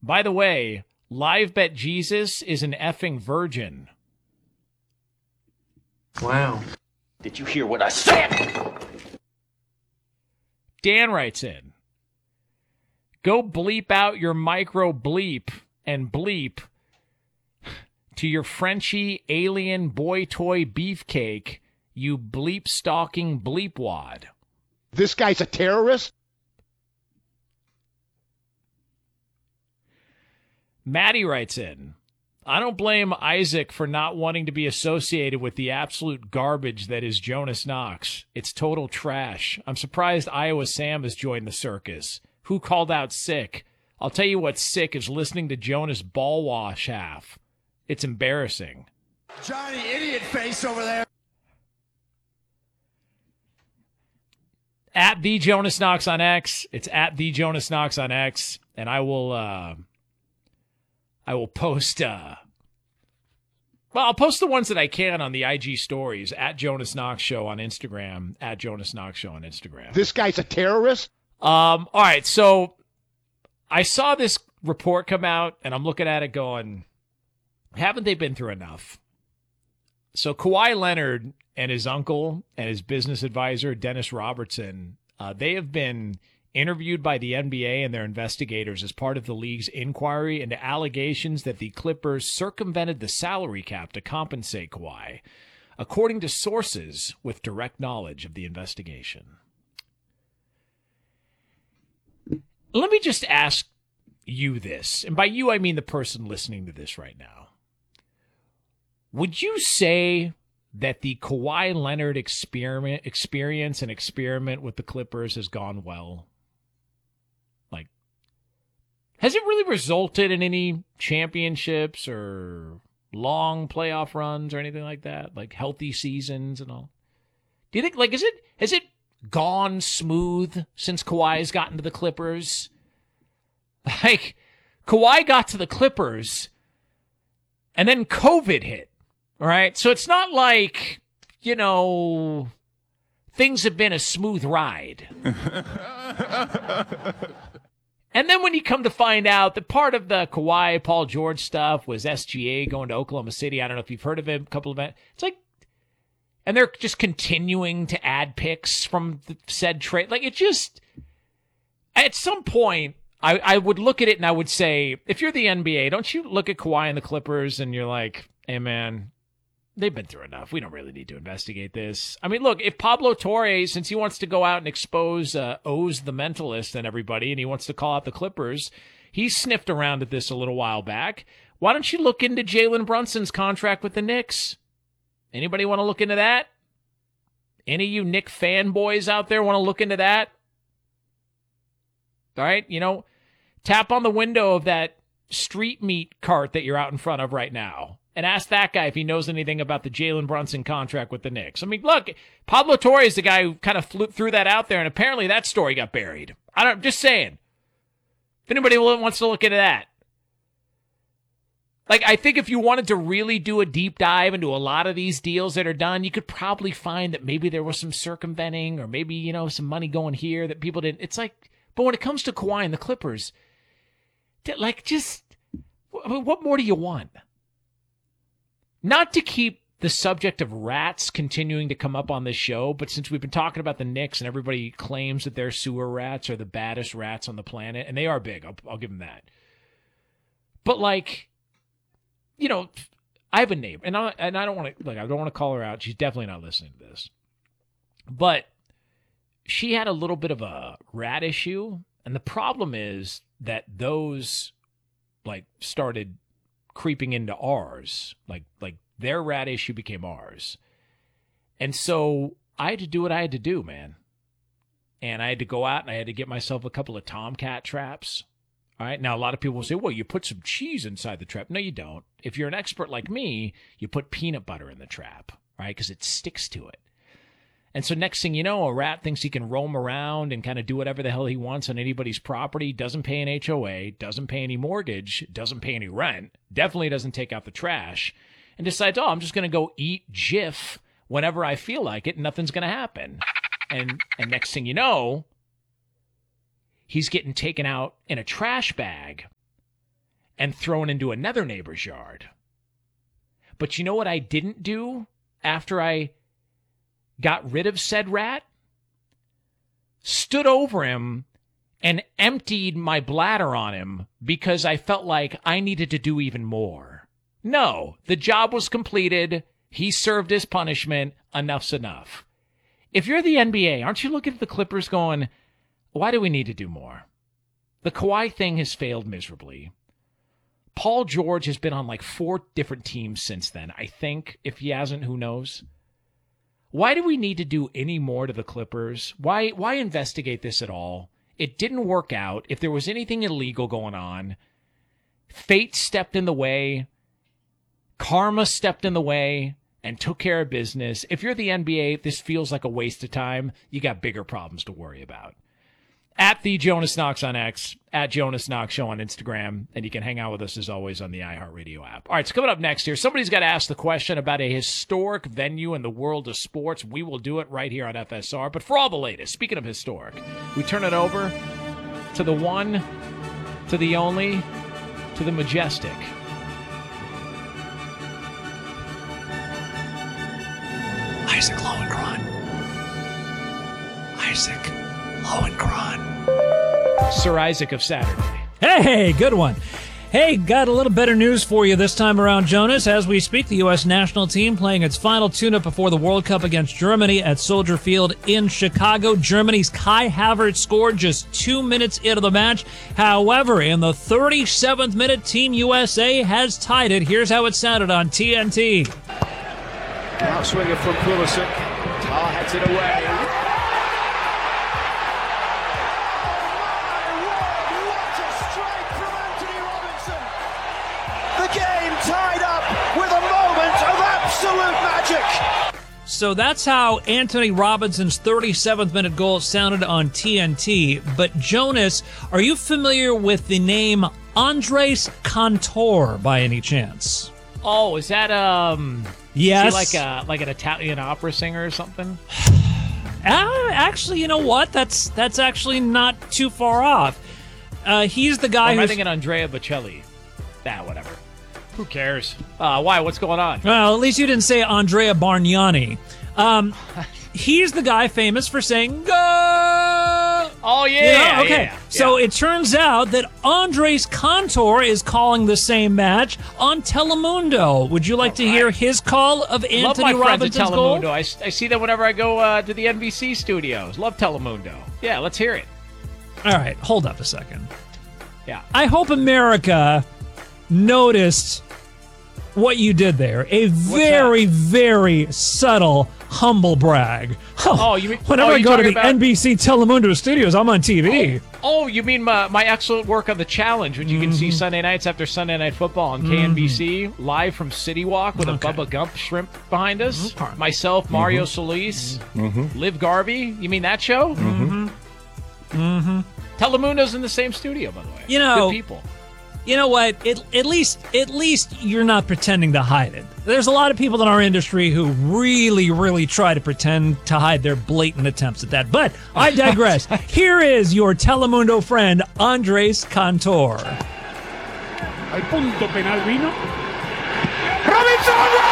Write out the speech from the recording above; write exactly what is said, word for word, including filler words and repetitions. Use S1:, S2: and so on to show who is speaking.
S1: By the way, Live Bet Jesus is an effing virgin.
S2: Wow.
S3: Did you hear what I said?
S1: Dan writes in, go bleep out your micro bleep and bleep to your Frenchy alien boy toy beefcake, you bleep stalking bleepwad.
S4: This guy's a terrorist?
S1: Maddie writes in, I don't blame Isaac for not wanting to be associated with the absolute garbage that is Jonas Knox. It's total trash. I'm surprised Iowa Sam has joined the circus. Who called out sick? I'll tell you what's sick is listening to Jonas ball wash half. It's embarrassing.
S5: Johnny idiot face over there.
S1: At the Jonas Knox on X. It's at the Jonas Knox on X. And I will, uh, I will post, uh, well, I'll post the ones that I can on the I G stories at Jonas Knox Show on Instagram, at Jonas Knox Show on Instagram.
S4: This guy's a terrorist?
S1: Um, all right, so I saw this report come out, and I'm looking at it going, haven't they been through enough? So Kawhi Leonard and his uncle and his business advisor, Dennis Robertson, uh, they have been interviewed by the N B A and their investigators as part of the league's inquiry into allegations that the Clippers circumvented the salary cap to compensate Kawhi, according to sources with direct knowledge of the investigation. Let me just ask you this, and by you I mean the person listening to this right now. Would you say that the Kawhi Leonard experiment, experience and experiment with the Clippers has gone well? Like, has it really resulted in any championships or long playoff runs or anything like that? Like healthy seasons and all? Do you think, like, is it, has it gone smooth since Kawhi's gotten to the Clippers? Like, Kawhi got to the Clippers and then COVID hit. All right, so it's not like, you know, things have been a smooth ride. And then when you come to find out that part of the Kawhi, Paul George stuff was S G A going to Oklahoma City. I don't know if you've heard of him, a couple of it. It's like, and they're just continuing to add picks from the said trade. Like, it just, at some point, I, I would look at it and I would say, if you're the N B A, don't you look at Kawhi and the Clippers and you're like, hey, man, they've been through enough. We don't really need to investigate this. I mean, look, if Pablo Torre, since he wants to go out and expose uh, Oz the Mentalist and everybody, and he wants to call out the Clippers, he sniffed around at this a little while back. Why don't you look into Jalen Brunson's contract with the Knicks? Anybody want to look into that? Any of you Knick fanboys out there want to look into that? All right, you know, tap on the window of that street meat cart that you're out in front of right now and ask that guy if he knows anything about the Jalen Brunson contract with the Knicks. I mean, look, Pablo Torre is the guy who kind of flew, threw that out there, and apparently that story got buried. I don't, just saying. If anybody wants to look into that. Like, I think if you wanted to really do a deep dive into a lot of these deals that are done, you could probably find that maybe there was some circumventing or maybe, you know, some money going here that people didn't. It's like, but when it comes to Kawhi and the Clippers, like, just, what more do you want? Not to keep the subject of rats continuing to come up on this show, but since we've been talking about the Knicks and everybody claims that their sewer rats are the baddest rats on the planet, and they are big, I'll, I'll give them that. But, like, you know, I have a neighbor, and I, and I don't want to, like, I don't want to call her out. She's definitely not listening to this. But she had a little bit of a rat issue, and the problem is that those, like, started creeping into ours. Like, like their rat issue became ours. And so I had to do what I had to do, man. And I had to go out and I had to get myself a couple of Tomcat traps. All right. Now, a lot of people will say, well, you put some cheese inside the trap. No, you don't. If you're an expert like me, you put peanut butter in the trap, right? Because it sticks to it. And so next thing you know, a rat thinks he can roam around and kind of do whatever the hell he wants on anybody's property, doesn't pay an H O A, doesn't pay any mortgage, doesn't pay any rent, definitely doesn't take out the trash, and decides, oh, I'm just going to go eat Jif whenever I feel like it, and nothing's going to happen. And and next thing you know, he's getting taken out in a trash bag and thrown into another neighbor's yard. But you know what I didn't do after I got rid of said rat? Stood over him and emptied my bladder on him because I felt like I needed to do even more. No, the job was completed. He served his punishment. Enough's enough. If you're the N B A, aren't you looking at the Clippers going, why do we need to do more? The Kawhi thing has failed miserably. Paul George has been on like four different teams since then. I think, if he hasn't, who knows? Why do we need to do any more to the Clippers? Why why investigate this at all? It didn't work out. If there was anything illegal going on, fate stepped in the way, karma stepped in the way, and took care of business. If you're the N B A, this feels like a waste of time. You got bigger problems to worry about. At the Jonas Knox on X, at Jonas Knox Show on Instagram, and you can hang out with us as always on the iHeartRadio app. All right, so coming up next here, somebody's got to ask the question about a historic venue in the world of sports. We will do it right here on F S R. But for all the latest, speaking of historic, we turn it over to the one, to the only, to the majestic. Isaac Lowenkron. Isaac Lowenkron. Sir Isaac of Saturday.
S2: Hey, good one. Hey, got a little better news for you this time around, Jonas. As we speak, the U S national team playing its final tune-up before the World Cup against Germany at Soldier Field in Chicago. Germany's Kai Havertz scored just two minutes into the match. However, in the thirty-seventh minute, Team U S A has tied it. Here's how it sounded on T N T.
S5: Outswinger from Pulisic. Ah, heads it away. Tied up with a moment of absolute magic.
S2: So that's how Anthony Robinson's thirty-seventh minute goal sounded on T N T. But Jonas, are you familiar with the name Andres Cantor by any chance?
S1: Oh, is that um?
S2: Yes.
S1: Is he like a like an Italian opera singer or something?
S2: Uh, actually, you know what? That's that's actually not too far off. Uh, he's the guy
S1: Or am I
S2: who's...
S1: thinking Andrea Bocelli? Ah, whatever. Who cares? Uh, why? What's going on?
S2: Well, at least you didn't say Andrea Bargnani. Um, he's the guy famous for saying, go!
S1: Oh, yeah.
S2: You know? Okay.
S1: Yeah, yeah.
S2: So it turns out that Andres Cantor is calling the same match on Telemundo. Would you like
S1: All
S2: to
S1: right.
S2: hear his call of Anthony
S1: Love my friends at
S2: Robinson's goal?
S1: Telemundo. I, I see them whenever I go uh, to the N B C studios. Love Telemundo. Yeah, let's hear it.
S2: All right. Hold up a second.
S1: Yeah.
S2: I hope America noticed what you did there. A very, very subtle humble brag.
S1: Oh, you mean-
S2: Whenever
S1: oh,
S2: I
S1: you
S2: go to
S1: talking
S2: the
S1: about-
S2: N B C Telemundo studios, I'm on T V.
S1: Oh, you mean my, my excellent work on The Challenge, which you can
S2: Mm-hmm.
S1: see Sunday nights after Sunday Night Football on K N B C, live from City Walk with
S2: Okay.
S1: a Bubba Gump shrimp behind us.
S2: Okay.
S1: Myself, Mario Solis, Liv Garvey. You mean that show? Mm-hmm. Mm-hmm. Telemundo's in the same studio, by the way.
S2: You know-
S1: Good people.
S2: You know what? It, at least, at least you're not pretending to hide it. There's a lot of people in our industry who really, really try to pretend to hide their blatant attempts at that. But I digress. Here is your Telemundo friend, Andres Cantor.
S6: Al punto penal vino.
S5: Robinson!